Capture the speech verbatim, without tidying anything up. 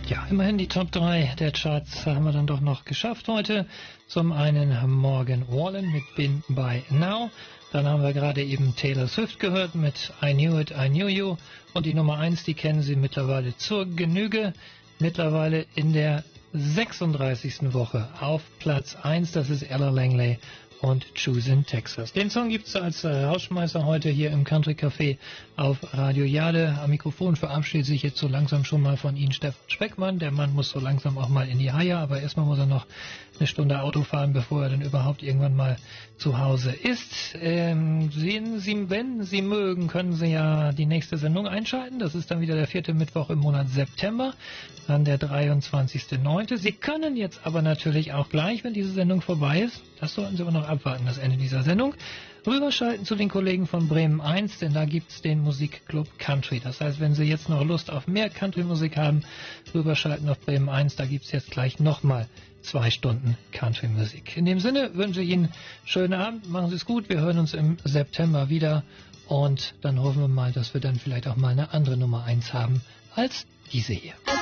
Ja, immerhin die Top drei der Charts haben wir dann doch noch geschafft heute. Zum einen Morgan Wallen mit Been By Now. Dann haben wir gerade eben Taylor Swift gehört mit I Knew It, I Knew You. Und die Nummer eins, die kennen Sie mittlerweile zur Genüge. Mittlerweile in der sechsunddreißigsten Woche auf Platz eins. Das ist Ella Langley und Choosing Texas. Den Song gibt es als äh, Rausschmeißer heute hier im Country Café auf Radio Jade. Am Mikrofon verabschiedet sich jetzt so langsam schon mal von Ihnen Stefan Speckmann. Der Mann muss so langsam auch mal in die Haie, aber erstmal muss er noch eine Stunde Auto fahren, bevor er dann überhaupt irgendwann mal zu Hause ist. Ähm, sehen Sie, wenn Sie mögen, können Sie ja die nächste Sendung einschalten. Das ist dann wieder der vierte Mittwoch im Monat September, dann der dreiundzwanzigste neunte Sie können jetzt aber natürlich auch gleich, wenn diese Sendung vorbei ist, das sollten Sie aber noch abwarten, das Ende dieser Sendung, rüberschalten zu den Kollegen von Bremen eins, denn da gibt es den Musikclub Country. Das heißt, wenn Sie jetzt noch Lust auf mehr Country-Musik haben, rüberschalten auf Bremen eins, da gibt es jetzt gleich nochmal zwei Stunden Country-Musik. In dem Sinne wünsche ich Ihnen einen schönen Abend, machen Sie es gut, wir hören uns im September wieder und dann hoffen wir mal, dass wir dann vielleicht auch mal eine andere Nummer eins haben als diese hier.